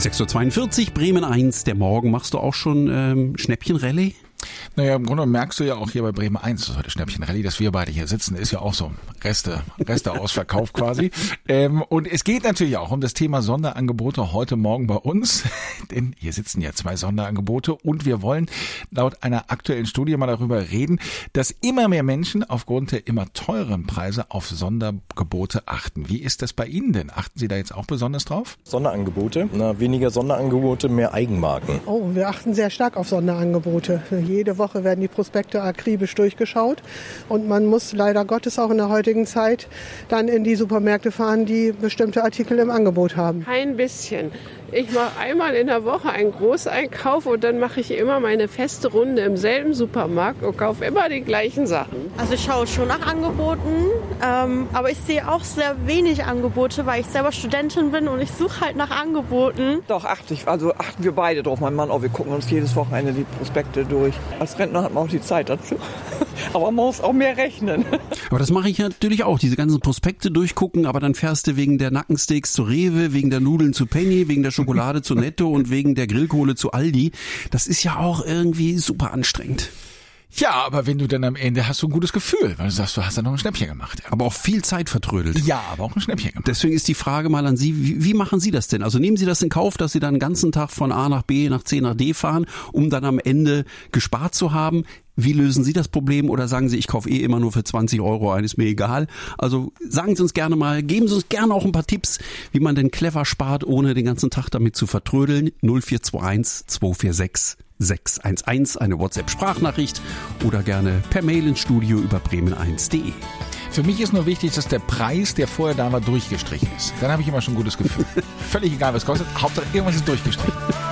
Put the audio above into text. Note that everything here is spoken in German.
6:42 Uhr, Bremen 1, der Morgen. Machst du auch schon Schnäppchen-Rallye? Naja, im Grunde merkst du ja auch hier bei Bremen 1, das heute Schnäppchen-Rallye, dass wir beide hier sitzen, ist ja auch so Reste Ausverkauf quasi. Und es geht natürlich auch um das Thema Sonderangebote heute Morgen bei uns, denn hier sitzen ja 2 Sonderangebote und wir wollen laut einer aktuellen Studie mal darüber reden, dass immer mehr Menschen aufgrund der immer teureren Preise auf Sonderangebote achten. Wie ist das bei Ihnen denn? Achten Sie da jetzt auch besonders drauf? Sonderangebote, weniger Sonderangebote, mehr Eigenmarken. Oh, wir achten sehr stark auf Sonderangebote. Jede Woche werden die Prospekte akribisch durchgeschaut und man muss leider Gottes auch in der heutigen Zeit dann in die Supermärkte fahren, die bestimmte Artikel im Angebot haben. Ein bisschen. Ich mache einmal in der Woche einen Großeinkauf und dann mache ich immer meine feste Runde im selben Supermarkt und kaufe immer die gleichen Sachen. Also ich schaue schon nach Angeboten, aber ich sehe auch sehr wenig Angebote, weil ich selber Studentin bin und ich suche halt nach Angeboten. Doch, achten wir beide drauf. Mein Mann auch, wir gucken uns jedes Wochenende die Prospekte durch. Als Rentner hat man auch die Zeit dazu. Aber man muss auch mehr rechnen. Aber das mache ich natürlich auch, diese ganzen Prospekte durchgucken, aber dann fährst du wegen der Nackensteaks zu Rewe, wegen der Nudeln zu Penny, wegen der Schokolade zu Netto und wegen der Grillkohle zu Aldi. Das ist ja auch irgendwie super anstrengend. Ja, aber wenn du dann am Ende hast du ein gutes Gefühl, weil du sagst, du hast da noch ein Schnäppchen gemacht. Ja. Aber auch viel Zeit vertrödelt. Ja, aber auch ein Schnäppchen gemacht. Deswegen ist die Frage mal an Sie, wie machen Sie das denn? Also nehmen Sie das in Kauf, dass Sie dann den ganzen Tag von A nach B, nach C nach D fahren, um dann am Ende gespart zu haben? Wie lösen Sie das Problem oder sagen Sie, ich kaufe immer nur für 20 € ein, ist mir egal? Also sagen Sie uns gerne mal, geben Sie uns gerne auch ein paar Tipps, wie man denn clever spart, ohne den ganzen Tag damit zu vertrödeln. 0421 246 611, eine WhatsApp-Sprachnachricht oder gerne per Mail ins Studio über bremen1.de. Für mich ist nur wichtig, dass der Preis, der vorher da war, durchgestrichen ist. Dann habe ich immer schon ein gutes Gefühl. Völlig egal, was kostet, Hauptsache irgendwas ist durchgestrichen.